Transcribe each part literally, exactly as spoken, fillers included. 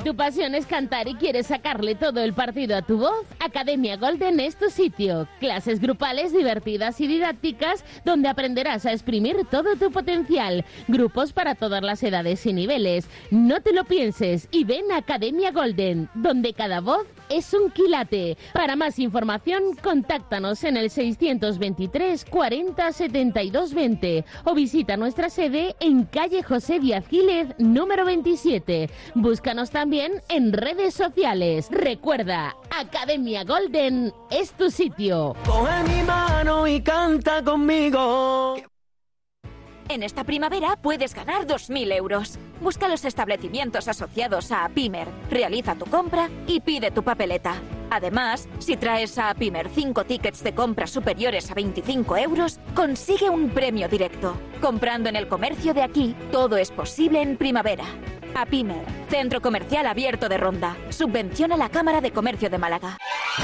tu pasión es cantar y quieres sacarle todo el partido a tu voz, Academia Golden es tu sitio. Clases grupales divertidas y didácticas donde aprenderás a exprimir todo tu potencial. Grupos para todas las edades y niveles. No te lo pienses y ven a Academia Golden, donde cada voz es un quilate. Para más información, contáctanos en el seiscientos veintitrés cuarenta setenta y dos veinte o visita nuestra sede en calle José Díaz Gílez, número veintisiete. Búscanos también en redes sociales. Recuerda, Academia Golden es tu sitio. Coge mi mano y canta conmigo. En esta primavera puedes ganar dos mil euros. Busca los establecimientos asociados a Apimer, realiza tu compra y pide tu papeleta. Además, si traes a Apimer cinco tickets de compra superiores a veinticinco euros, consigue un premio directo. Comprando en el comercio de aquí, todo es posible en primavera. Apimer, Centro Comercial Abierto de Ronda. Subvenciona la Cámara de Comercio de Málaga.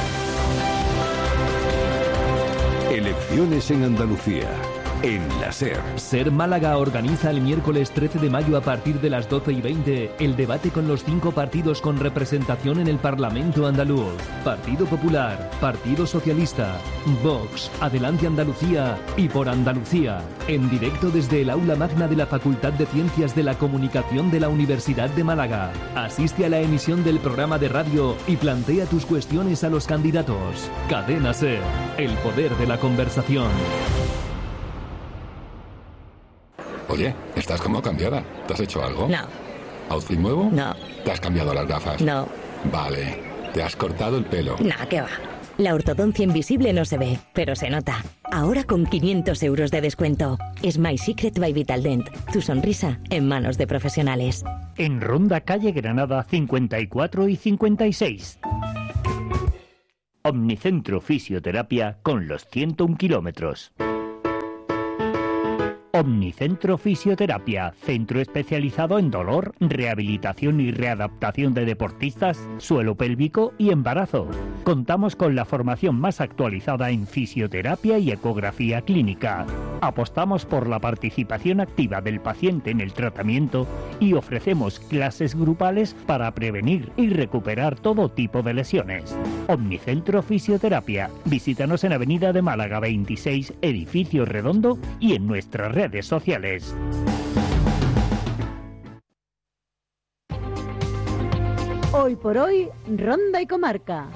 Elecciones en Andalucía. En la SER. SER Málaga organiza el miércoles trece de mayo a partir de las doce y veinte el debate con los cinco partidos con representación en el Parlamento andaluz. Partido Popular, Partido Socialista, Vox, Adelante Andalucía y Por Andalucía. En directo desde el aula magna de la Facultad de Ciencias de la Comunicación de la Universidad de Málaga. Asiste a la emisión del programa de radio y plantea tus cuestiones a los candidatos. Cadena SER, el poder de la conversación. Oye, estás como cambiada. ¿Te has hecho algo? No. ¿Outfit nuevo? No. ¿Te has cambiado las gafas? No. Vale. ¿Te has cortado el pelo? Nah, ¿qué va? La ortodoncia invisible no se ve, pero se nota. Ahora con quinientos euros de descuento. Es My Secret by Vitaldent. Tu sonrisa en manos de profesionales. En Ronda Calle Granada cincuenta y cuatro y cincuenta y seis. Omnicentro Fisioterapia con los ciento un kilómetros. Omnicentro Fisioterapia, centro especializado en dolor, rehabilitación y readaptación de deportistas, suelo pélvico y embarazo. Contamos con la formación más actualizada en fisioterapia y ecografía clínica. Apostamos por la participación activa del paciente en el tratamiento y ofrecemos clases grupales para prevenir y recuperar todo tipo de lesiones. Omnicentro Fisioterapia. Visítanos en Avenida de Málaga veintiséis, Edificio Redondo y en nuestras redes sociales. Hoy por hoy, Ronda y Comarca.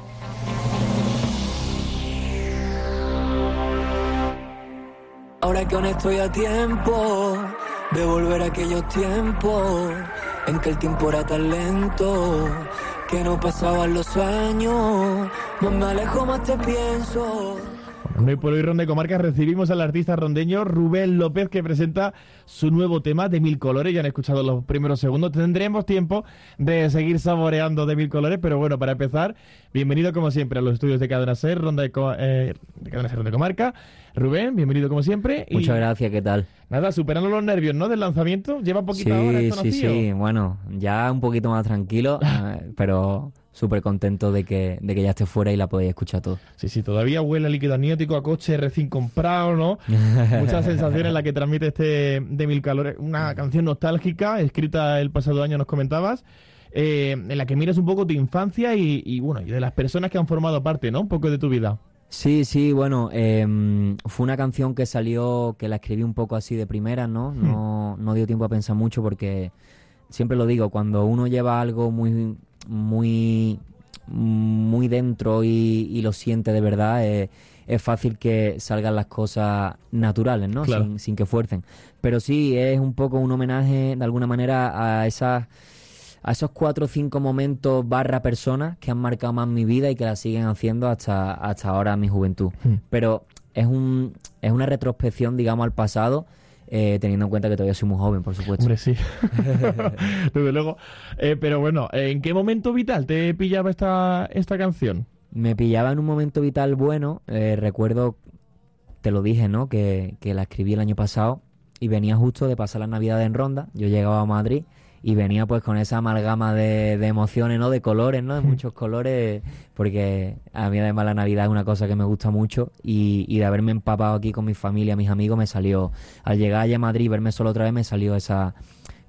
Ahora que aún estoy a tiempo de volver a aquellos tiempos en que el tiempo era tan lento que no pasaban los años. Más me alejo, más te pienso. Hoy por hoy, Ronda y Comarca, recibimos al artista rondeño Rubén López, que presenta su nuevo tema de Mil Colores. Ya han escuchado los primeros segundos. Tendremos tiempo de seguir saboreando de Mil Colores, pero bueno, para empezar, bienvenido como siempre a los estudios de Cadena SER, Ronda de, Co- eh, de Cadena SER, Ronda y Comarca. Rubén, bienvenido como siempre. Y muchas gracias, ¿qué tal? Nada, superando los nervios, ¿no?, del lanzamiento. Lleva poquito sí, ahora esto Sí, nacido. sí, bueno, ya un poquito más tranquilo, eh, pero súper contento de que, de que ya esté fuera y la podéis escuchar todo. Sí, sí, todavía huele a líquido amniótico, a coche recién comprado, ¿no? Muchas sensaciones la que transmite este de Mil Colores. Una canción nostálgica, escrita el pasado año, nos comentabas, eh, en la que miras un poco tu infancia y, y, bueno, y de las personas que han formado parte, ¿no?, un poco de tu vida. Sí, sí, bueno, eh, fue una canción que salió, que la escribí un poco así de primera, ¿no? No, no dio tiempo a pensar mucho porque, siempre lo digo, cuando uno lleva algo muy, muy, muy dentro y, y lo siente de verdad, eh, es fácil que salgan las cosas naturales, ¿no? Claro. Sin, sin que fuercen. Pero sí, es un poco un homenaje, de alguna manera, a esas... a esos cuatro o cinco momentos barra personas que han marcado más mi vida y que la siguen haciendo hasta, hasta ahora mi juventud. Mm. Pero es un es una retrospección, digamos, al pasado, eh, teniendo en cuenta que todavía soy muy joven, por supuesto. Hombre, sí. Desde luego. Eh, pero bueno, ¿en qué momento vital te pillaba esta, esta canción? Me pillaba en un momento vital bueno. Eh, recuerdo, te lo dije, ¿no?, que, que la escribí el año pasado y venía justo de pasar la Navidad en Ronda. Yo llegaba a Madrid y venía pues con esa amalgama de, de emociones, ¿no?, de colores, ¿no?, de muchos colores, porque a mí además la Navidad es una cosa que me gusta mucho y, y de haberme empapado aquí con mi familia, mis amigos, me salió, al llegar allá a Madrid y verme solo otra vez, me salió esa,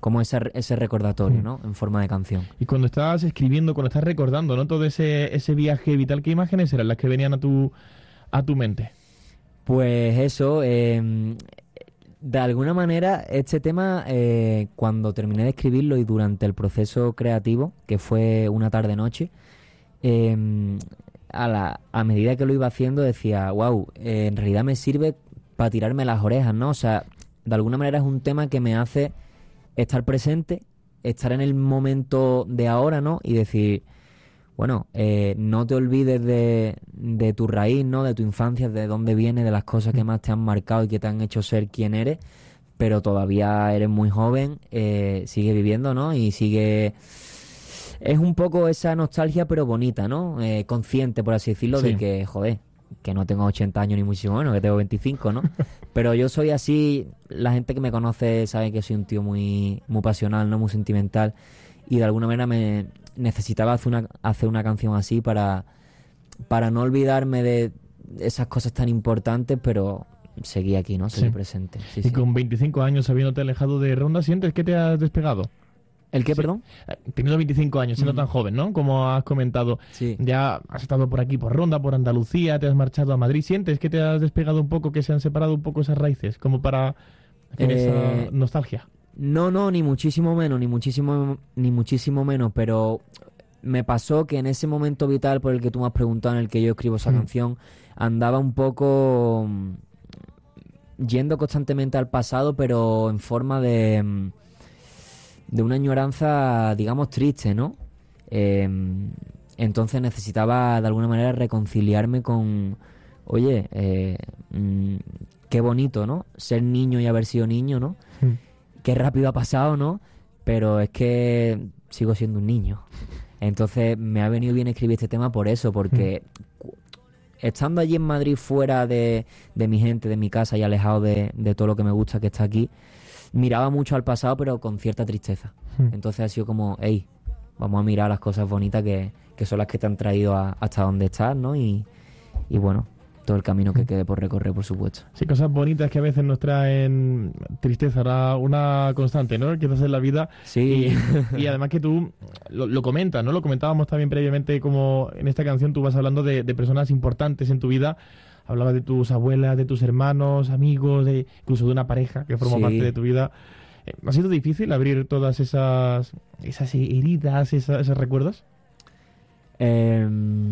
como ese, ese recordatorio, ¿no? En forma de canción. Y cuando estás escribiendo, cuando estás recordando, ¿no? Todo ese, ese viaje vital, ¿qué imágenes eran las que venían a tu, a tu mente? Pues eso, eh, de alguna manera, este tema, eh, cuando terminé de escribirlo y durante el proceso creativo, que fue una tarde-noche, eh, a, la, a medida que lo iba haciendo decía, wow, eh, en realidad me sirve para tirarme las orejas, ¿no? O sea, de alguna manera es un tema que me hace estar presente, estar en el momento de ahora, ¿no? Y decir, bueno, eh, no te olvides de, de tu raíz, ¿no? De tu infancia, de dónde vienes, de las cosas que más te han marcado y que te han hecho ser quien eres, pero todavía eres muy joven, eh, sigue viviendo, ¿no? Y sigue... Es un poco esa nostalgia, pero bonita, ¿no? Eh, consciente, por así decirlo, sí. De que, joder, que no tengo ochenta años ni muchísimo menos, que tengo veinticinco, ¿no? Pero yo soy así, la gente que me conoce sabe que soy un tío muy, muy pasional, ¿no? Muy sentimental, y de alguna manera me necesitaba hacer una, hacer una canción así para, para no olvidarme de esas cosas tan importantes, pero seguí aquí, ¿no? Seguí sí. presente. Sí, y sí. con veinticinco años, habiéndote alejado de Ronda, ¿sientes que te has despegado? ¿El qué, sí. perdón? Teniendo veinticinco años, siendo mm. tan joven, ¿no? Como has comentado. Sí. Ya has estado por aquí, por Ronda, por Andalucía, te has marchado a Madrid. ¿Sientes que te has despegado un poco, que se han separado un poco esas raíces? Como para hacer eh, esa nostalgia. No, no, ni muchísimo menos, ni muchísimo, ni muchísimo menos, pero me pasó que en ese momento vital por el que tú me has preguntado, en el que yo escribo esa mm. canción, andaba un poco yendo constantemente al pasado, pero en forma de... de una añoranza, digamos, triste, ¿no? Eh, entonces necesitaba, de alguna manera, reconciliarme con... Oye, eh, mmm, qué bonito, ¿no? Ser niño y haber sido niño, ¿no? Mm. Qué rápido ha pasado, ¿no? Pero es que sigo siendo un niño. Entonces me ha venido bien escribir este tema por eso, porque mm. estando allí en Madrid, fuera de, de mi gente, de mi casa y alejado de, de todo lo que me gusta que está aquí, miraba mucho al pasado, pero con cierta tristeza. Mm. Entonces ha sido como, hey, vamos a mirar las cosas bonitas que, que son las que te han traído a, hasta donde estás, ¿no? Y, y bueno, todo el camino que quede por recorrer, por supuesto. Sí, cosas bonitas que a veces nos traen tristeza, una, una constante, ¿no? Quizás en la vida. Sí. Y, y además que tú lo, lo comentas, ¿no? Lo comentábamos también previamente, como en esta canción tú vas hablando de, de personas importantes en tu vida. Hablabas de tus abuelas, de tus hermanos, amigos, de, incluso de una pareja que forma sí. parte de tu vida. Eh, ¿Ha sido difícil abrir todas esas esas heridas, esas, esos recuerdos? Eh,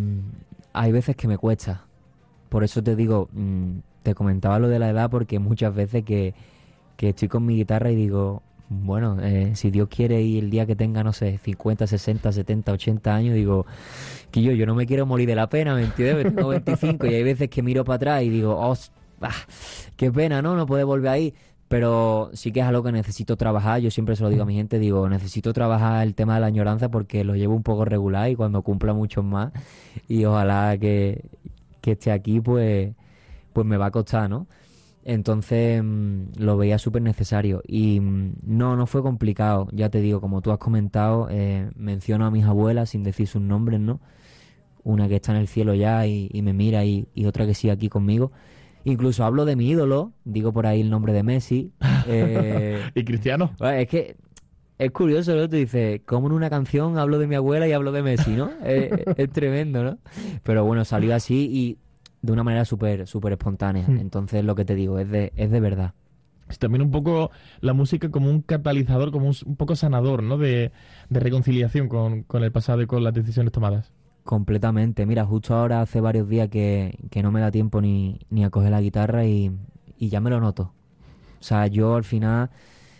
hay veces que me cuesta. Por eso te digo, mmm, te comentaba lo de la edad, porque muchas veces que, que estoy con mi guitarra y digo, bueno, eh, si Dios quiere y el día que tenga, no sé, cincuenta, sesenta, setenta, ochenta años, digo, que yo, yo no me quiero morir de la pena, ¿me entiendes? Tengo veinticinco y hay veces que miro para atrás y digo, oh, ah, qué pena, ¿no? No puedo volver ahí. Pero sí que es algo que necesito trabajar. Yo siempre se lo digo a mi gente, digo, necesito trabajar el tema de la añoranza porque lo llevo un poco regular y cuando cumpla muchos más y ojalá que, que esté aquí, pues, pues me va a costar, ¿no? Entonces mmm, lo veía súper necesario y mmm, no, no fue complicado, ya te digo, como tú has comentado, eh, menciono a mis abuelas sin decir sus nombres, ¿no? Una que está en el cielo ya y, y me mira y, y otra que sigue aquí conmigo. Incluso hablo de mi ídolo, digo por ahí el nombre de Messi. Eh, ¿Y Cristiano? Es que es curioso, ¿no? Tú dices, como en una canción hablo de mi abuela y hablo de Messi, ¿no? es, es tremendo, ¿no? Pero bueno, salió así y de una manera súper súper espontánea. Mm. Entonces lo que te digo es de, es de verdad. Es también un poco la música como un catalizador, como un, un poco sanador, ¿no? De, de reconciliación con, con el pasado y con las decisiones tomadas. Completamente. Mira, justo ahora hace varios días que, que no me da tiempo ni, ni a coger la guitarra y, y ya me lo noto. O sea, yo al final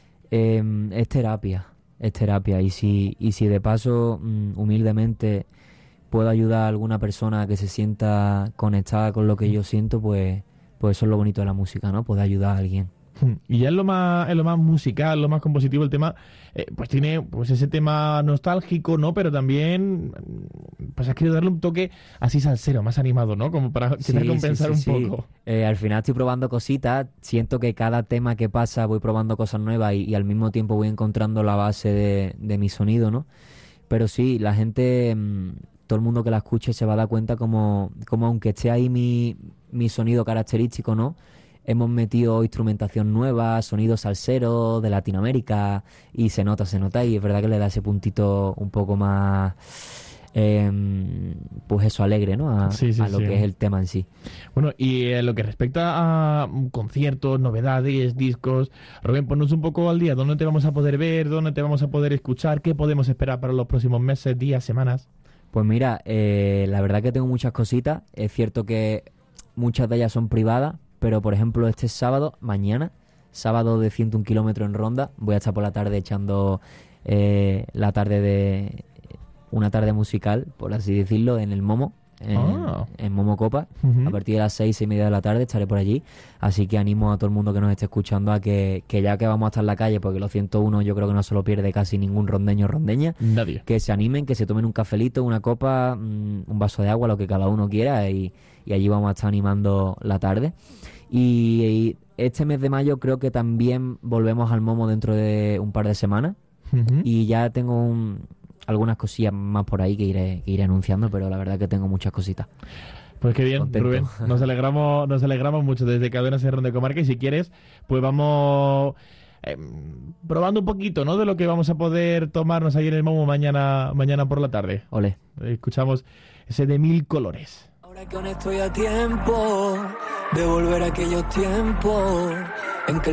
eh, es terapia, es terapia. Y si, y si de paso, mm, humildemente, puedo ayudar a alguna persona a que se sienta conectada con lo que yo siento, pues, pues eso es lo bonito de la música, ¿no? Poder ayudar a alguien. Y ya en lo más, en lo más musical, lo más compositivo, el tema, eh, pues tiene pues ese tema nostálgico, ¿no? Pero también, pues has querido darle un toque así salsero, más animado, ¿no? Como para sí, querer compensar sí, sí, un sí. poco. Eh, al final estoy probando cositas, siento que cada tema que pasa voy probando cosas nuevas y, y al mismo tiempo voy encontrando la base de, de mi sonido, ¿no? Pero sí, la gente, mmm, todo el mundo que la escuche se va a dar cuenta como, como aunque esté ahí mi, mi sonido característico, ¿no? hemos metido instrumentación nueva, sonidos salseros de Latinoamérica, y se nota, se nota, y es verdad que le da ese puntito un poco más... Eh, pues eso, alegre, ¿no? A, sí, sí, a lo sí. que es el tema en sí. Bueno, y en lo que respecta a conciertos, novedades, discos, Rubén, ponnos un poco al día. ¿Dónde te vamos a poder ver? ¿Dónde te vamos a poder escuchar? ¿Qué podemos esperar para los próximos meses, días, semanas? Pues mira, eh, la verdad que tengo muchas cositas. Es cierto que muchas de ellas son privadas, pero por ejemplo este sábado, mañana, sábado de ciento un kilómetros en Ronda, voy a estar por la tarde echando eh, la tarde de... una tarde musical, por así decirlo, en el Momo, en, ah. en Momo Copa. Uh-huh. A partir de las seis, seis y media de la tarde estaré por allí, así que animo a todo el mundo que nos esté escuchando a que, que ya que vamos a estar en la calle, porque los ciento uno yo creo que no se lo pierde casi ningún rondeño o rondeña, nadie, que se animen, que se tomen un cafelito, una copa, un vaso de agua, lo que cada uno quiera, y, y allí vamos a estar animando la tarde. Y, y este mes de mayo creo que también volvemos al Momo dentro de un par de semanas, uh-huh. y ya tengo un... algunas cosillas más por ahí que iré, que iré anunciando, pero la verdad que tengo muchas cositas. Pues qué bien, Contento. Rubén. Nos alegramos, nos alegramos mucho desde Cadena Ser Ronda y Comarca, y si quieres, pues vamos eh, probando un poquito, ¿no? De lo que vamos a poder tomarnos ahí en el Momo mañana, mañana por la tarde. Ole. Escuchamos ese de Mil Colores. Ahora que aún estoy a tiempo de volver a aquellos tiempos en que